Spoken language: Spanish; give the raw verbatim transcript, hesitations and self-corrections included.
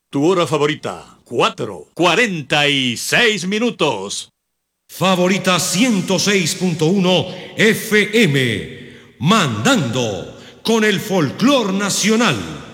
Tu hora favorita, cuatro, cuarenta y seis minutos. Favorita ciento seis punto uno F M, mandando con el folclor nacional.